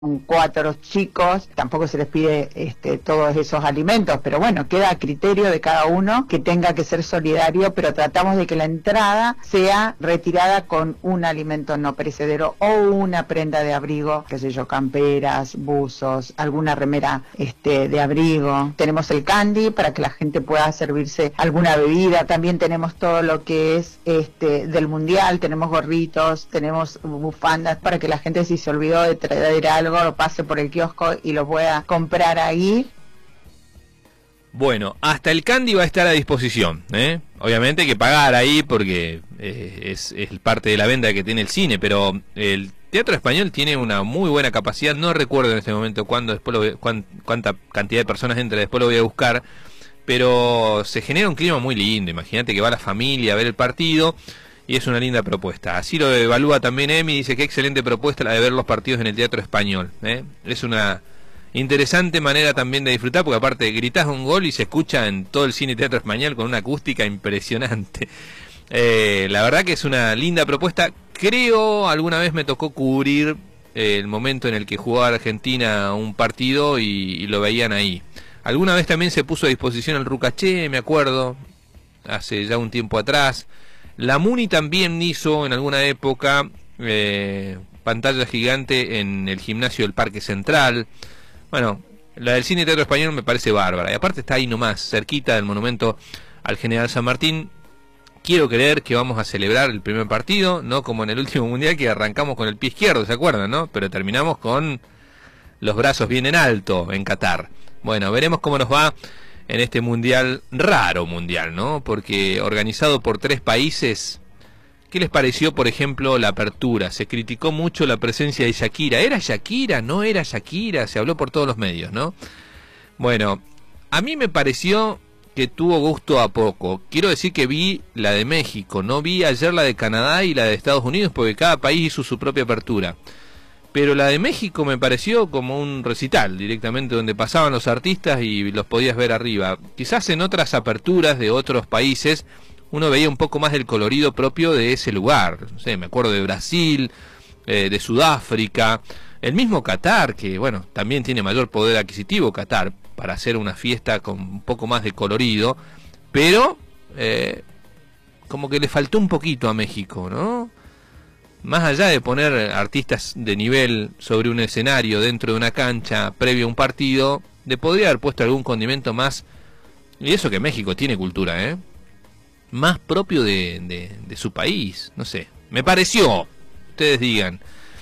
4 chicos, tampoco se les pide todos esos alimentos, pero bueno, queda a criterio de cada uno que tenga que ser solidario, pero tratamos de que la entrada sea retirada con un alimento no perecedero o una prenda de abrigo, qué sé yo, camperas, buzos, alguna remera de abrigo. Tenemos el candy para que la gente pueda servirse alguna bebida, también tenemos todo lo que es del mundial, tenemos gorritos, tenemos bufandas para que la gente, si se olvidó de traer algo, lo pase por el kiosco y lo pueda comprar ahí. Bueno, hasta el candy va a estar a disposición, ¿eh? Obviamente hay que pagar ahí porque es parte de la venta que tiene el cine, pero el Teatro Español tiene una muy buena capacidad. No recuerdo en este momento cuánta cantidad de personas entra, después lo voy a buscar, pero se genera un clima muy lindo. Imagínate que va la familia a ver el partido y es una linda propuesta. Así lo evalúa también Emi, dice que excelente propuesta la de ver los partidos en el Teatro Español, ¿eh? Es una interesante manera también de disfrutar, porque aparte gritás un gol y se escucha en todo el cine Teatro Español con una acústica impresionante. La verdad que es una linda propuesta. Creo alguna vez me tocó cubrir el momento en el que jugaba Argentina un partido y lo veían ahí. Alguna vez también se puso a disposición el Rucaché, me acuerdo, hace ya un tiempo atrás. La Muni también hizo en alguna época pantalla gigante en el gimnasio del Parque Central. Bueno, la del Cine Teatro Español me parece bárbara. Y aparte está ahí nomás, cerquita del monumento al General San Martín. Quiero creer que vamos a celebrar el primer partido, no como en el último mundial que arrancamos con el pie izquierdo, ¿se acuerdan, no? Pero terminamos con los brazos bien en alto en Qatar. Bueno, veremos cómo nos va en este mundial, raro mundial, ¿no? Porque organizado por 3 países. ¿Qué les pareció, por ejemplo, la apertura? Se criticó mucho la presencia de Shakira. ¿Era Shakira? ¿No era Shakira? Se habló por todos los medios, ¿no? Bueno, a mí me pareció que tuvo gusto a poco. Quiero decir que vi la de México, no vi ayer la de Canadá y la de Estados Unidos, porque cada país hizo su propia apertura. Pero la de México me pareció como un recital, directamente donde pasaban los artistas y los podías ver arriba. Quizás en otras aperturas de otros países uno veía un poco más del colorido propio de ese lugar. No sé, me acuerdo de Brasil, de Sudáfrica, el mismo Qatar, que bueno, también tiene mayor poder adquisitivo Qatar para hacer una fiesta con un poco más de colorido, pero como que le faltó un poquito a México, ¿no? Más allá de poner artistas de nivel sobre un escenario dentro de una cancha previo a un partido, le podría haber puesto algún condimento más, y eso que México tiene cultura, más propio de su país, no sé, me pareció. Ustedes digan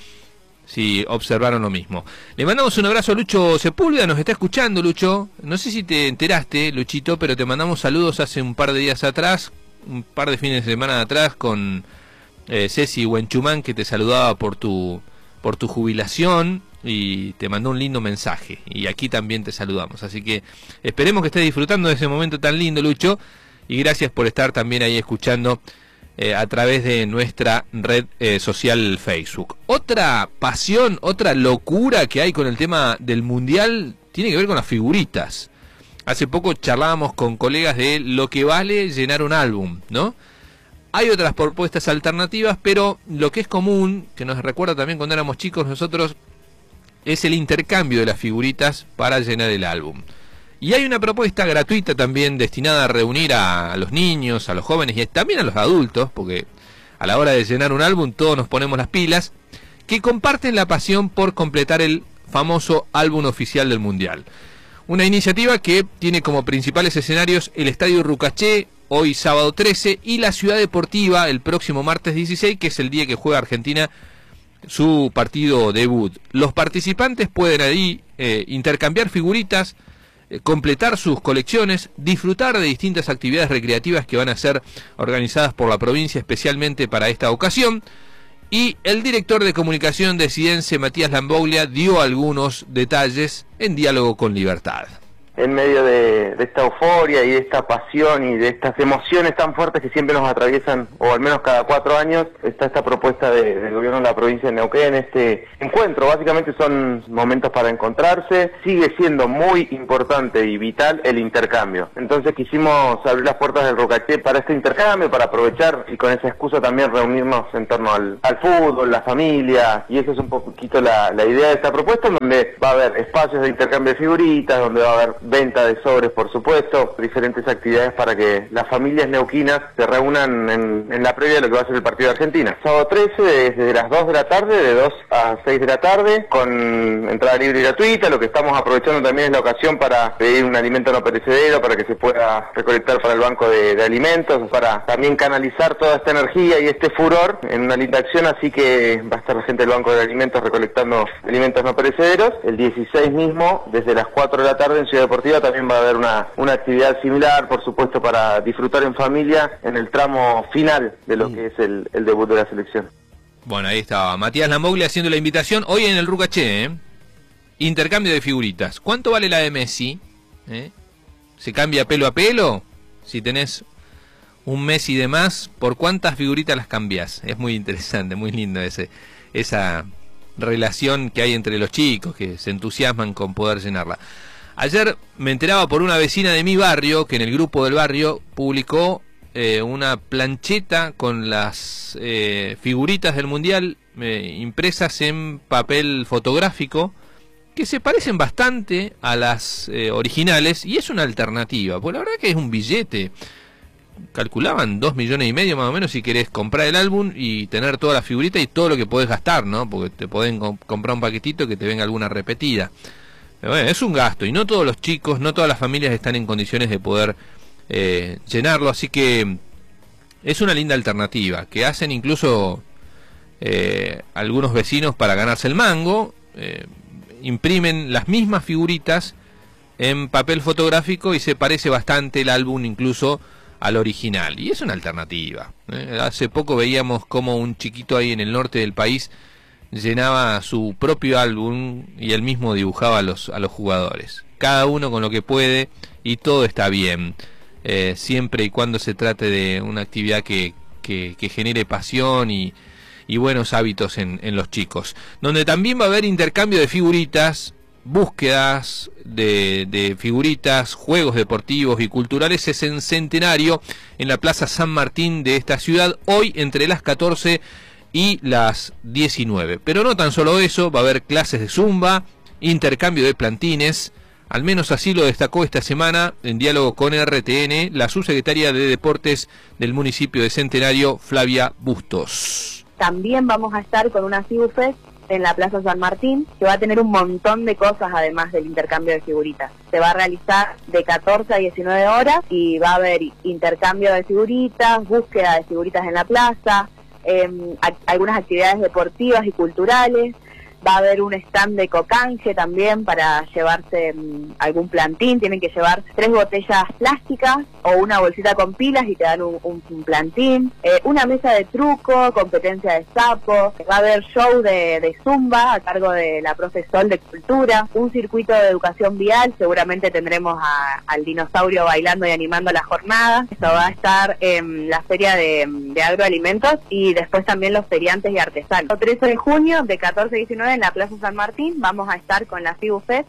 si observaron lo mismo. Le mandamos un abrazo a Lucho Sepúlveda, nos está escuchando Lucho, no sé si te enteraste, Luchito, pero te mandamos saludos hace un par de días atrás, un par de fines de semana atrás, con Ceci Huenchumán, que te saludaba por tu jubilación y te mandó un lindo mensaje, y aquí también te saludamos, así que esperemos que estés disfrutando de ese momento tan lindo, Lucho, y gracias por estar también ahí escuchando a través de nuestra red social Facebook. Otra pasión, otra locura que hay con el tema del mundial tiene que ver con las figuritas. Hace poco charlábamos con colegas de lo que vale llenar un álbum, ¿no? Hay otras propuestas alternativas, pero lo que es común, que nos recuerda también cuando éramos chicos nosotros, es el intercambio de las figuritas para llenar el álbum. Y hay una propuesta gratuita también destinada a reunir a los niños, a los jóvenes y también a los adultos, porque a la hora de llenar un álbum todos nos ponemos las pilas, que comparten la pasión por completar el famoso álbum oficial del Mundial. Una iniciativa que tiene como principales escenarios el Estadio Rucaché, hoy sábado 13, y la Ciudad Deportiva el próximo martes 16, que es el día que juega Argentina su partido debut. Los participantes pueden ahí intercambiar figuritas, completar sus colecciones, disfrutar de distintas actividades recreativas que van a ser organizadas por la provincia especialmente para esta ocasión, y el director de comunicación de Cidense, Matías Lamboglia, dio algunos detalles en Diálogo con Libertad. en medio de esta euforia y de esta pasión y de estas emociones tan fuertes que siempre nos atraviesan, o al menos cada 4 años, está esta propuesta del gobierno de la provincia de Neuquén, este encuentro. Básicamente son momentos para encontrarse, sigue siendo muy importante y vital el intercambio. Entonces quisimos abrir las puertas del Rucaché para este intercambio, para aprovechar y con esa excusa también reunirnos en torno al fútbol, la familia, y esa es un poquito la idea de esta propuesta, donde va a haber espacios de intercambio de figuritas, donde va a haber venta de sobres, por supuesto, diferentes actividades para que las familias neuquinas se reúnan en la previa de lo que va a ser el partido de Argentina. Sábado 13, desde las 2 de la tarde, de 2 a 6 de la tarde, con entrada libre y gratuita. Lo que estamos aprovechando también es la ocasión para pedir un alimento no perecedero, para que se pueda recolectar para el banco de alimentos, para también canalizar toda esta energía y este furor en una linda acción, así que va a estar la gente del banco de alimentos recolectando alimentos no perecederos. El 16 mismo, desde las 4 de la tarde en Ciudad Deportiva, también va a haber una actividad similar, por supuesto, para disfrutar en familia en el tramo final de lo que es el debut de la selección. Bueno, ahí estaba Matías Lamoglia haciendo la invitación hoy en el Rucaché, intercambio de figuritas. ¿Cuánto vale la de Messi? ¿Se cambia pelo a pelo? Si tenés un Messi de más, ¿por cuántas figuritas las cambiás? Es muy interesante, muy lindo esa relación que hay entre los chicos, que se entusiasman con poder llenarla. Ayer me enteraba por una vecina de mi barrio que en el grupo del barrio publicó una plancheta con las figuritas del Mundial impresas en papel fotográfico, que se parecen bastante a las originales, y es una alternativa, pues la verdad que es un billete. Calculaban 2,5 millones más o menos si querés comprar el álbum y tener toda la figurita y todo lo que podés gastar, ¿no? Porque te pueden comprar un paquetito que te venga alguna repetida. Pero bueno, es un gasto, y no todos los chicos, no todas las familias están en condiciones de poder llenarlo, así que es una linda alternativa que hacen incluso algunos vecinos para ganarse el mango. Imprimen las mismas figuritas en papel fotográfico y se parece bastante el álbum incluso al original, y es una alternativa. Hace poco veíamos como un chiquito ahí en el norte del país llenaba su propio álbum y él mismo dibujaba a los jugadores, cada uno con lo que puede, y todo está bien, siempre y cuando se trate de una actividad que genere pasión y buenos hábitos en los chicos. Donde también va a haber intercambio de figuritas, búsquedas de figuritas, juegos deportivos y culturales, es en Centenario, en la Plaza San Martín de esta ciudad, hoy entre las 14 y las 19. Pero no tan solo eso, va a haber clases de zumba, intercambio de plantines, al menos así lo destacó esta semana, en diálogo con RTN, la subsecretaria de Deportes del municipio de Centenario, Flavia Bustos. También vamos a estar con una FIBUFEST en la Plaza San Martín, que va a tener un montón de cosas además del intercambio de figuritas. Se va a realizar de 14 a 19 horas y va a haber intercambio de figuritas, búsqueda de figuritas en la plaza, algunas actividades deportivas y culturales. Va a haber un stand de cocanje también para llevarse algún plantín. Tienen que llevar 3 botellas plásticas o una bolsita con pilas y te dan un plantín. Una mesa de truco, competencia de sapo. Va a haber show de zumba a cargo de la profe Sol de Cultura. Un circuito de educación vial. Seguramente tendremos al dinosaurio bailando y animando la jornada. Esto va a estar en la feria de agroalimentos y después también los feriantes y artesanos. El 13 de junio de 14 a 19 en la Plaza San Martín vamos a estar con la FIBUFEST.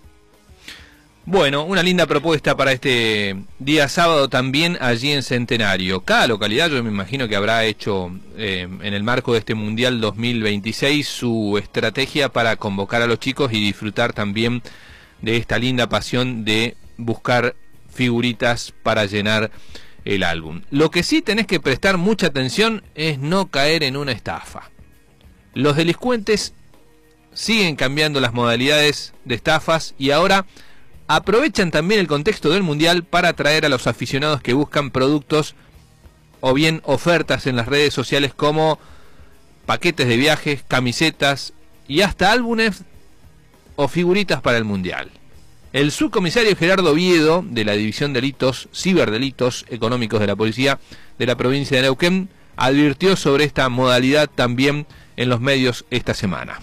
Bueno, una linda propuesta para este día sábado también allí en Centenario. Cada localidad, yo me imagino que habrá hecho en el marco de este Mundial 2026 su estrategia para convocar a los chicos y disfrutar también de esta linda pasión de buscar figuritas para llenar el álbum. Lo que sí tenés que prestar mucha atención es no caer en una estafa. Los delincuentes siguen cambiando las modalidades de estafas y ahora aprovechan también el contexto del Mundial para atraer a los aficionados que buscan productos o bien ofertas en las redes sociales como paquetes de viajes, camisetas y hasta álbumes o figuritas para el Mundial. El subcomisario Gerardo Oviedo, de la División Delitos, Ciberdelitos Económicos de la Policía de la provincia de Neuquén, advirtió sobre esta modalidad también en los medios esta semana.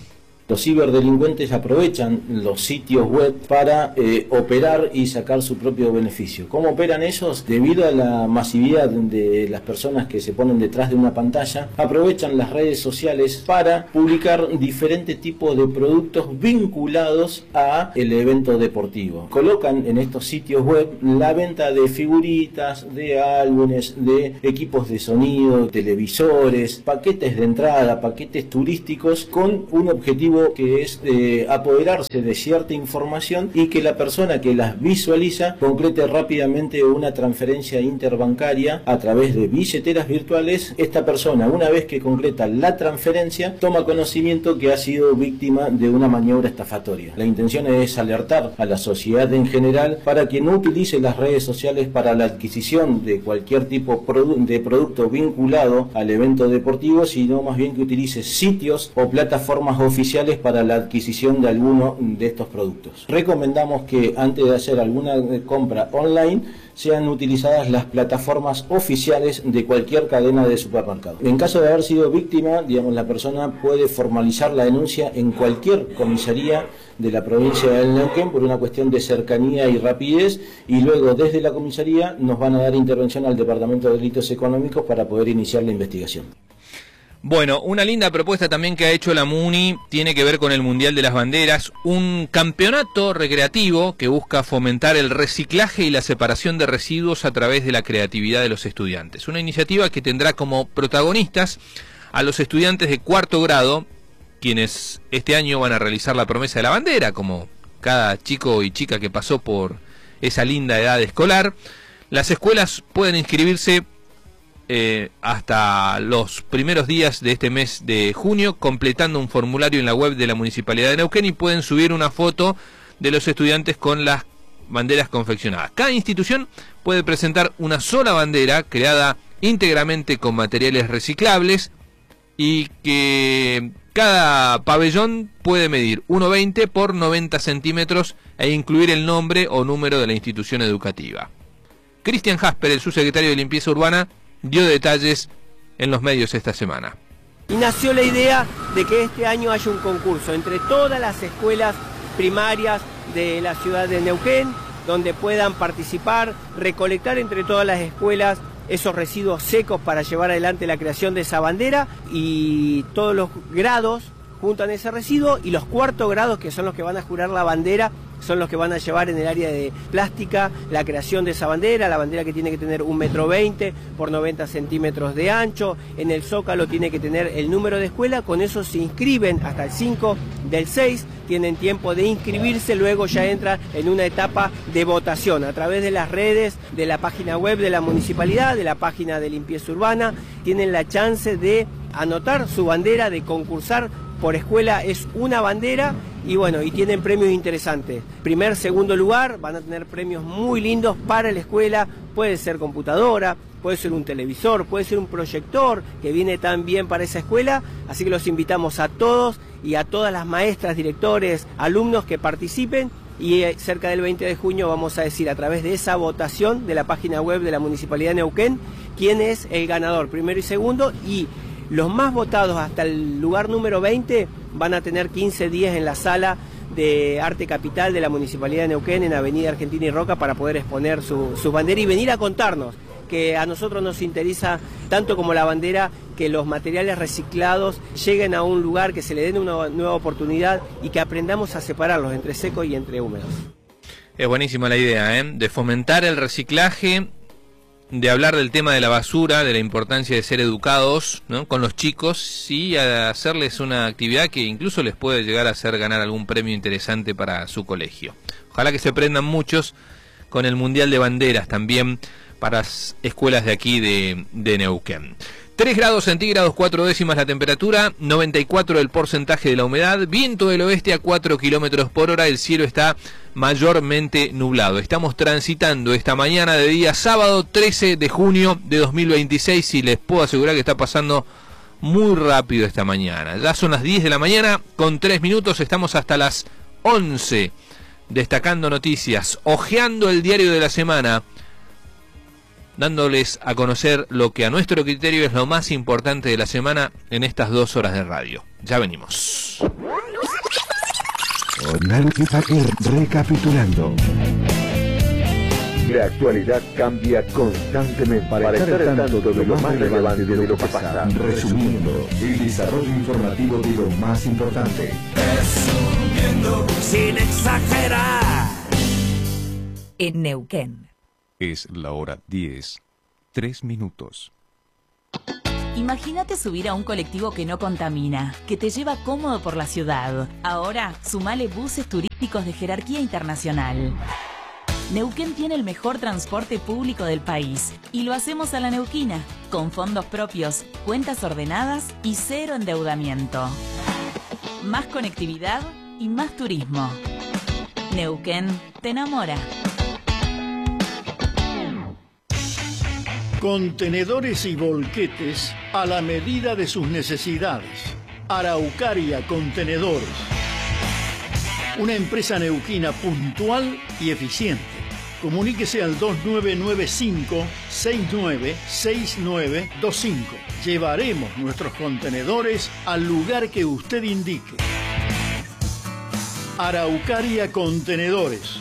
Los ciberdelincuentes aprovechan los sitios web para operar y sacar su propio beneficio. ¿Cómo operan ellos? Debido a la masividad de las personas que se ponen detrás de una pantalla, aprovechan las redes sociales para publicar diferentes tipos de productos vinculados a el evento deportivo. Colocan en estos sitios web la venta de figuritas, de álbumes, de equipos de sonido, televisores, paquetes de entrada, paquetes turísticos, con un objetivo que es apoderarse de cierta información y que la persona que las visualiza concrete rápidamente una transferencia interbancaria a través de billeteras virtuales. Esta persona, una vez que concreta la transferencia, toma conocimiento que ha sido víctima de una maniobra estafatoria. La intención es alertar a la sociedad en general para que no utilice las redes sociales para la adquisición de cualquier tipo de producto vinculado al evento deportivo, sino más bien que utilice sitios o plataformas oficiales para la adquisición de alguno de estos productos. Recomendamos que antes de hacer alguna compra online sean utilizadas las plataformas oficiales de cualquier cadena de supermercado. En caso de haber sido víctima, digamos, la persona puede formalizar la denuncia en cualquier comisaría de la provincia del Neuquén por una cuestión de cercanía y rapidez, y luego desde la comisaría nos van a dar intervención al Departamento de Delitos Económicos para poder iniciar la investigación. Bueno, una linda propuesta también que ha hecho la MUNI tiene que ver con el Mundial de las Banderas, un campeonato recreativo que busca fomentar el reciclaje y la separación de residuos a través de la creatividad de los estudiantes. Una iniciativa que tendrá como protagonistas a los estudiantes de cuarto grado, quienes este año van a realizar la promesa de la bandera, como cada chico y chica que pasó por esa linda edad escolar. Las escuelas pueden inscribirse hasta los primeros días de este mes de junio, completando un formulario en la web de la Municipalidad de Neuquén, y pueden subir una foto de los estudiantes con las banderas confeccionadas. Cada institución puede presentar una sola bandera creada íntegramente con materiales reciclables, y que cada pabellón puede medir 1,20 por 90 centímetros e incluir el nombre o número de la institución educativa. Cristian Jasper, el subsecretario de Limpieza Urbana, dio detalles en los medios esta semana. Y nació la idea de que este año haya un concurso entre todas las escuelas primarias de la ciudad de Neuquén, donde puedan participar, recolectar entre todas las escuelas esos residuos secos para llevar adelante la creación de esa bandera, y todos los grados juntan ese residuo, y los cuartos grados, que son los que van a jurar la bandera, son los que van a llevar en el área de plástica la creación de esa bandera. La bandera que tiene que tener 1,20 m por 90 centímetros de ancho. En el zócalo tiene que tener el número de escuela. Con eso se inscriben hasta el 5 del 6. Tienen tiempo de inscribirse, luego ya entra en una etapa de votación a través de las redes, de la página web de la municipalidad, de la página de limpieza urbana. Tienen la chance de anotar su bandera, de concursar por escuela. Es una bandera. Y bueno, y tienen premios interesantes. Primer, segundo lugar, van a tener premios muy lindos para la escuela. Puede ser computadora, puede ser un televisor, puede ser un proyector, que viene tan bien para esa escuela. Así que los invitamos a todos y a todas las maestras, directores, alumnos que participen. Y cerca del 20 de junio vamos a decir, a través de esa votación de la página web de la Municipalidad de Neuquén, quién es el ganador, primero y segundo. Y los más votados hasta el lugar número 20 van a tener 15 días en la sala de Arte Capital de la Municipalidad de Neuquén, en Avenida Argentina y Roca, para poder exponer su bandera y venir a contarnos, que a nosotros nos interesa tanto como la bandera, que los materiales reciclados lleguen a un lugar, que se le den una nueva oportunidad y que aprendamos a separarlos entre secos y entre húmedos. Es buenísima la idea, de fomentar el reciclaje, de hablar del tema de la basura, de la importancia de ser educados, ¿no?, con los chicos, y a hacerles una actividad que incluso les puede llegar a hacer ganar algún premio interesante para su colegio. Ojalá que se prendan muchos con el Mundial de Banderas también para las escuelas de aquí de Neuquén. 3 grados centígrados, 4 décimas la temperatura, 94 el porcentaje de la humedad, viento del oeste a 4 kilómetros por hora, el cielo está mayormente nublado. Estamos transitando esta mañana de día sábado 13 de junio de 2026 y les puedo asegurar que está pasando muy rápido esta mañana. Ya son las 10 de la mañana con 3 minutos, estamos hasta las 11 destacando noticias, hojeando el diario de la semana, dándoles a conocer lo que a nuestro criterio es lo más importante de la semana en estas 2 horas de radio. Ya venimos. Recapitulando. La actualidad cambia constantemente para estar al tanto de lo más relevante de lo que pasa. Resumiendo, el desarrollo informativo de lo más importante. Resumiendo, sin exagerar. En Neuquén. Es la hora 10, 3 minutos. Imagínate subir a un colectivo que no contamina, que te lleva cómodo por la ciudad. Ahora, sumale buses turísticos de jerarquía internacional. Neuquén tiene el mejor transporte público del país y lo hacemos a la neuquina, con fondos propios, cuentas ordenadas y cero endeudamiento. Más conectividad y más turismo. Neuquén te enamora. Contenedores y volquetes a la medida de sus necesidades. Araucaria Contenedores. Una empresa neuquina puntual y eficiente. Comuníquese al 2965-696925. Llevaremos nuestros contenedores al lugar que usted indique. Araucaria Contenedores.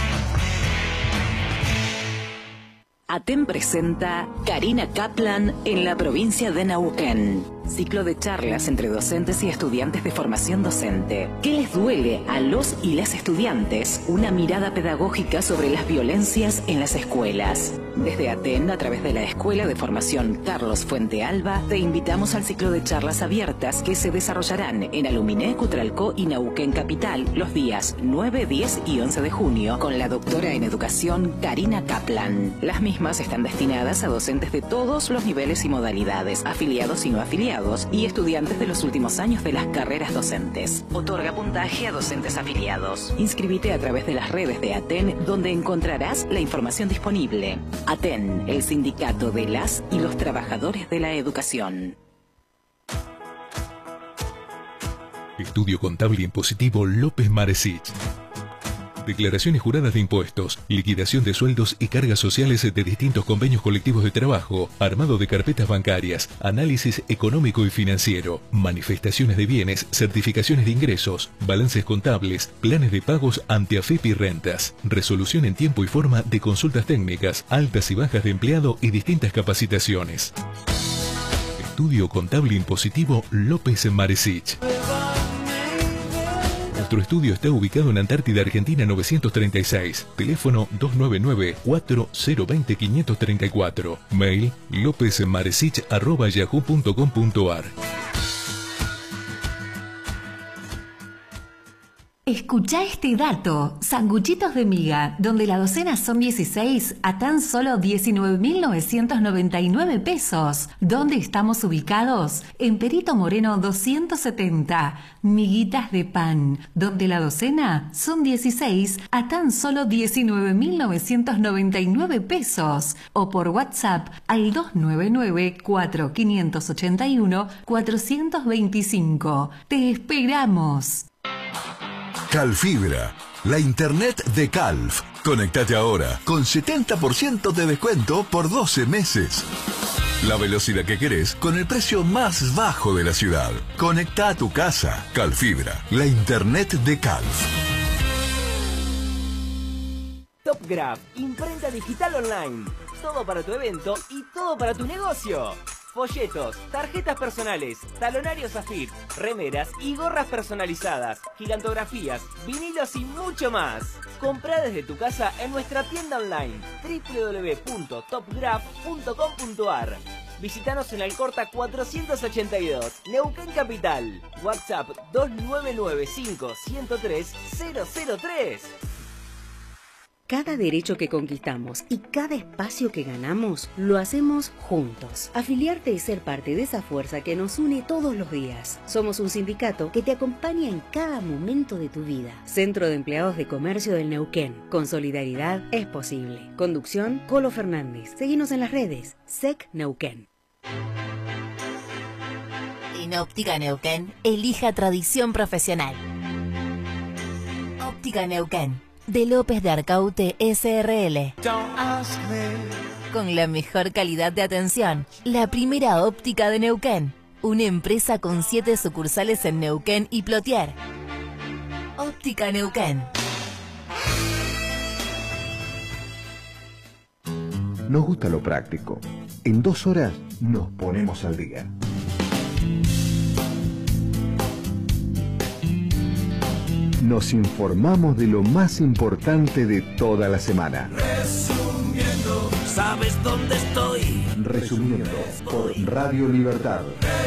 ATEN presenta Karina Kaplan en la provincia de Neuquén. Ciclo de charlas entre docentes y estudiantes de formación docente. ¿Qué les duele a los y las estudiantes? Una mirada pedagógica sobre las violencias en las escuelas. Desde ATEN, a través de la Escuela de Formación Carlos Fuente Alba, te invitamos al ciclo de charlas abiertas que se desarrollarán en Aluminé, Cutralcó y Neuquén Capital los días 9, 10 y 11 de junio con la doctora en educación Karina Kaplan. Las mismas están destinadas a docentes de todos los niveles y modalidades, afiliados y no afiliados, y estudiantes de los últimos años de las carreras docentes. Otorga puntaje a docentes afiliados. Inscríbete a través de las redes de ATEN, donde encontrarás la información disponible. ATEN, el sindicato de las y los trabajadores de la educación. Estudio Contable e Impositivo López Maresich. Declaraciones juradas de impuestos, liquidación de sueldos y cargas sociales de distintos convenios colectivos de trabajo, armado de carpetas bancarias, análisis económico y financiero, manifestaciones de bienes, certificaciones de ingresos, balances contables, planes de pagos ante AFIP y rentas, resolución en tiempo y forma de consultas técnicas, altas y bajas de empleado y distintas capacitaciones. Estudio Contable e Impositivo López Maresich. Nuestro estudio está ubicado en Antártida, Argentina 936. Teléfono 299-4020-534. Mail lopezmaresich@yahoo.com.ar. Escucha este dato. Sanguchitos de miga, donde la docena son 16 a tan solo 19.999 pesos. ¿Dónde estamos ubicados? En Perito Moreno 270. Miguitas de pan, donde la docena son 16 a tan solo 19.999 pesos. O por WhatsApp al 299-4581-425. Te esperamos. Calfibra, la internet de Calf. Conectate ahora con 70% de descuento por 12 meses. La velocidad que querés con el precio más bajo de la ciudad. Conecta a tu casa. Calfibra, la internet de Calf. Topgraph, imprenta digital online. Todo para tu evento y todo para tu negocio. Folletos, tarjetas personales, talonarios AFIP, remeras y gorras personalizadas, gigantografías, vinilos y mucho más. Comprá desde tu casa en nuestra tienda online www.topgraph.com.ar. Visítanos en Alcorta 482, Neuquén Capital. WhatsApp 2995-103-003. Cada derecho que conquistamos y cada espacio que ganamos, lo hacemos juntos. Afiliarte y ser parte de esa fuerza que nos une todos los días. Somos un sindicato que te acompaña en cada momento de tu vida. Centro de Empleados de Comercio del Neuquén. Con solidaridad es posible. Conducción, Colo Fernández. Seguinos en las redes. SEC Neuquén. En Óptica Neuquén, elija tradición profesional. Óptica Neuquén, de López de Arcaute SRL. Con la mejor calidad de atención, la primera óptica de Neuquén. Una empresa con 7 sucursales en Neuquén y Plotier. Óptica Neuquén. Nos gusta lo práctico. En 2 horas nos ponemos al día. Nos informamos de lo más importante de toda la semana. Resumiendo, ¿sabes dónde estoy? Resumiendo por Radio Libertad.